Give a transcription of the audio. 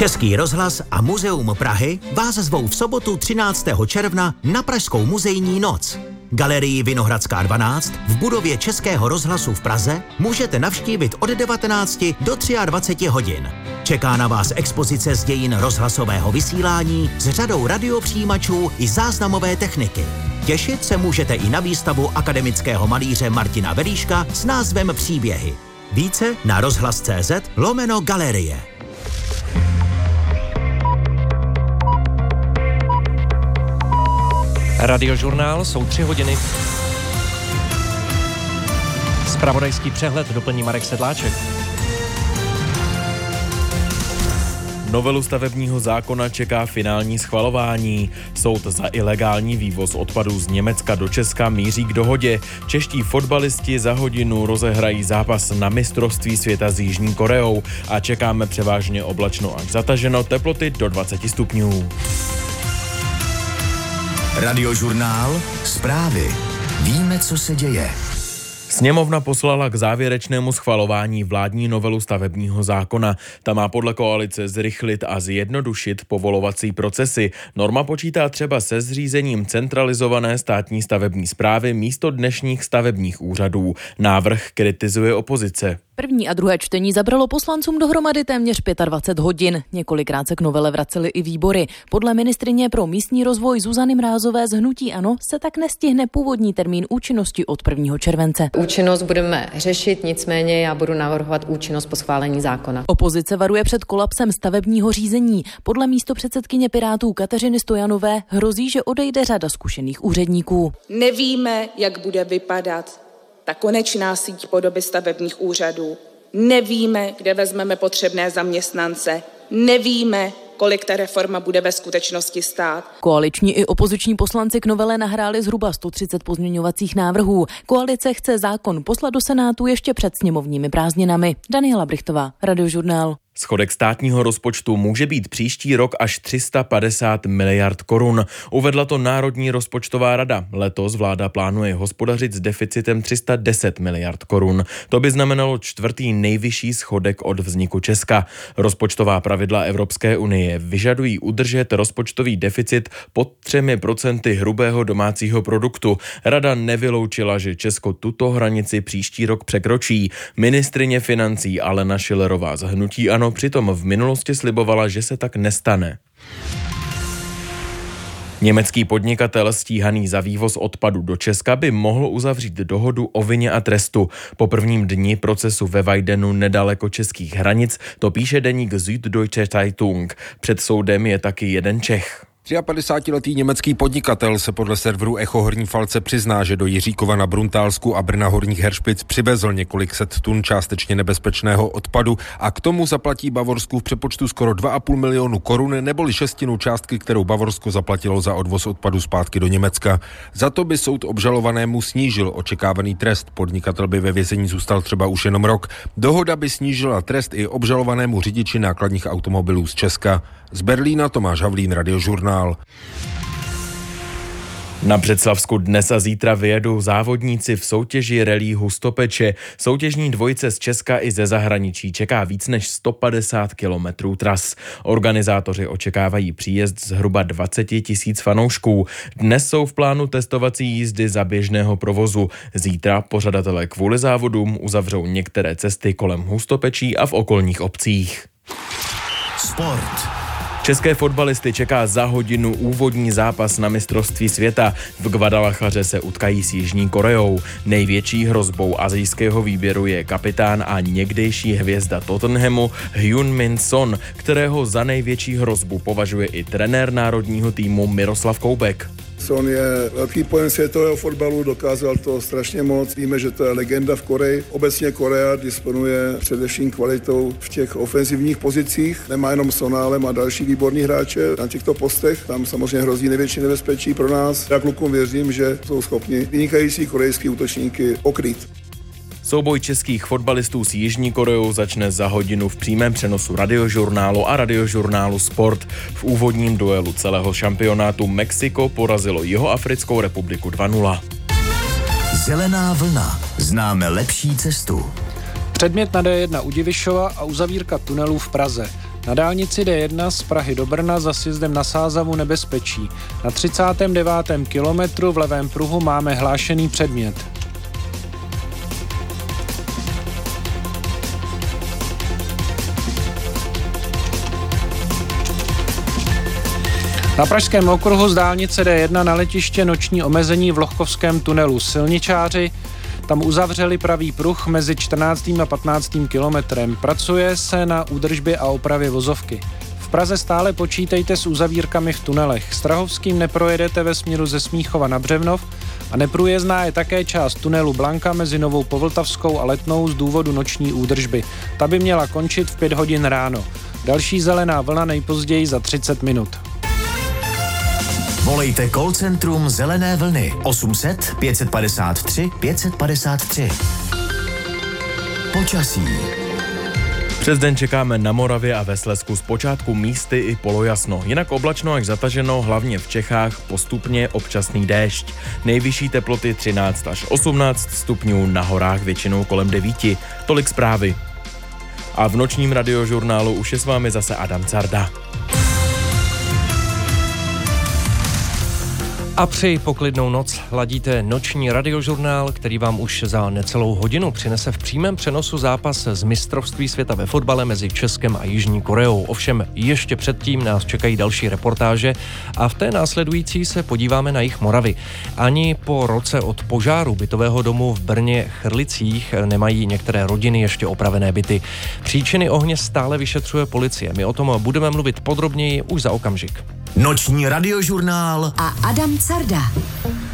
Český rozhlas a Muzeum Prahy vás zvou v sobotu 13. června na Pražskou muzejní noc. Galerii Vinohradská 12 v budově Českého rozhlasu v Praze můžete navštívit od 19 do 23 hodin. Čeká na vás expozice z dějin rozhlasového vysílání s řadou radiopřijímačů i záznamové techniky. Těšit se můžete i na výstavu akademického malíře Martina Velíška s názvem Příběhy. Více na rozhlas.cz/galerie. Radiožurnál, jsou 3 hodiny. Zpravodajský přehled doplní Marek Sedláček. Novelu stavebního zákona čeká finální schvalování. Soud za ilegální vývoz odpadů z Německa do Česka míří k dohodě. Čeští fotbalisti za hodinu rozehrají zápas na mistrovství světa s Jižní Koreou a čekáme převážně oblačno až zataženo, teploty do 20 stupňů. Radiožurnál, zprávy. Víme, co se děje. Sněmovna poslala k závěrečnému schvalování vládní novelu stavebního zákona. Ta má podle koalice zrychlit a zjednodušit povolovací procesy. Norma počítá třeba se zřízením centralizované státní stavební správy místo dnešních stavebních úřadů. Návrh kritizuje opozice. První a druhé čtení zabralo poslancům dohromady téměř 25 hodin. Několikrát se k novele vracely i výbory. Podle ministryně pro místní rozvoj Zuzany Mrázové z hnutí ANO se tak nestihne původní termín účinnosti od 1. července. Účinnost budeme řešit, nicméně já budu navrhovat účinnost po schválení zákona. Opozice varuje před kolapsem stavebního řízení. Podle místopředsedkyně Pirátů Kateřiny Stojanové hrozí, že odejde řada zkušených úředníků. Nevíme, jak bude vypadat ta konečná síť podoby stavebních úřadů. Nevíme, kde vezmeme potřebné zaměstnance. Nevíme, kolik ta reforma bude ve skutečnosti stát. Koaliční i opoziční poslanci k novele nahráli zhruba 130 pozměňovacích návrhů. Koalice chce zákon poslat do Senátu ještě před sněmovními prázdninami. Daniela Brichtová, Radiožurnál. Schodek státního rozpočtu může být příští rok až 350 miliard korun. Uvedla to Národní rozpočtová rada. Letos vláda plánuje hospodařit s deficitem 310 miliard korun. To by znamenalo 4. nejvyšší schodek od vzniku Česka. Rozpočtová pravidla Evropské unie vyžadují udržet rozpočtový deficit pod 3% hrubého domácího produktu. Rada nevyloučila, že Česko tuto hranici příští rok překročí. Ministryně financí Alena Schillerová z hnutí ANO přitom v minulosti slibovala, že se tak nestane. Německý podnikatel stíhaný za vývoz odpadu do Česka by mohl uzavřít dohodu o vině a trestu. Po prvním dni procesu ve Weidenu nedaleko českých hranic to píše deník Süddeutsche Zeitung. Před soudem je taky jeden Čech. 53letý německý podnikatel se podle serveru Echo Horní Falce přizná, že do Jiříkova na Bruntálsku a Brna Horních Heršpic přivezl několik set tun částečně nebezpečného odpadu a k tomu zaplatí Bavorsku v přepočtu skoro 2,5 milionu korun, neboli šestinu částky, kterou Bavorsko zaplatilo za odvoz odpadu zpátky do Německa. Za to by soud obžalovanému snížil očekávaný trest. Podnikatel by ve vězení zůstal třeba už jenom rok. Dohoda by snížila trest i obžalovanému řidiči nákladních automobilů z Česka. Z Berlína Tomáš Havlín, Radiožurnál. Na Břeclavsku dnes a zítra vyjedou závodníci v soutěži Rallye Hustopeče. Soutěžní dvojice z Česka i ze zahraničí čeká víc než 150 kilometrů tras. Organizátoři očekávají příjezd zhruba 20 000 fanoušků. Dnes jsou v plánu testovací jízdy za běžného provozu. Zítra pořadatelé kvůli závodům uzavřou některé cesty kolem Hustopečí a v okolních obcích. Sport. České fotbalisty čeká za hodinu úvodní zápas na mistrovství světa. V Guadalajaře se utkají s Jižní Koreou. Největší hrozbou asijského výběru je kapitán a někdejší hvězda Tottenhamu Heung-min Son, kterého za největší hrozbu považuje i trenér národního týmu Miroslav Koubek. Son je velký pojem světového fotbalu, dokázal to strašně moc. Víme, že to je legenda v Koreji. Obecně Korea disponuje především kvalitou v těch ofenzivních pozicích. Nemá jenom Sona, ale má další výborní hráče na těchto postech. Tam samozřejmě hrozí největší nebezpečí pro nás. Já klukům věřím, že jsou schopni vynikající korejský útočníky pokrýt. Souboj českých fotbalistů s Jižní Koreou začne za hodinu v přímém přenosu Radiožurnálu a Radiožurnálu Sport. V úvodním duelu celého šampionátu Mexiko porazilo Jihoafrickou republiku 2-0. Zelená vlna. Známe lepší cestu. Předmět na D1 u Divišova a uzavírka tunelů v Praze. Na dálnici D1 z Prahy do Brna za sjezdem na Sázavu nebezpečí. Na 39. kilometru v levém pruhu máme hlášený předmět. Na pražském okruhu z dálnice D1 na letiště noční omezení v Lochkovském tunelu. Silničáři tam uzavřeli pravý pruh mezi 14. a 15. kilometrem. Pracuje se na údržbě a opravě vozovky. V Praze stále počítejte s uzavírkami v tunelech. Strahovským neprojedete ve směru ze Smíchova na Břevnov a neprůjezdná je také část tunelu Blanka mezi Novou Povltavskou a Letnou z důvodu noční údržby. Ta by měla končit v 5 hodin ráno. Další zelená vlna nejpozději za 30 minut. Volejte call centrum Zelené vlny 800 553 553. Počasí. Přes den čekáme na Moravě a ve Slezsku zpočátku místy i polojasno. Jinak oblačno až zataženo, hlavně v Čechách, postupně občasný déšť. Nejvyšší teploty 13 až 18 stupňů, na horách většinou kolem 9. Tolik zprávy. A v nočním radiožurnálu už je s vámi zase Adam Carda. A přeji poklidnou noc. Ladíte noční radiožurnál, který vám už za necelou hodinu přinese v přímém přenosu zápas z mistrovství světa ve fotbale mezi Českem a Jižní Koreou. Ovšem ještě předtím nás čekají další reportáže a v té následující se podíváme na jih Moravy. Ani po roce od požáru bytového domu v Brně Chrlicích nemají některé rodiny ještě opravené byty. Příčiny ohně stále vyšetřuje policie. My o tom budeme mluvit podrobněji už za okamžik. Noční radiožurnál a Adam Carda.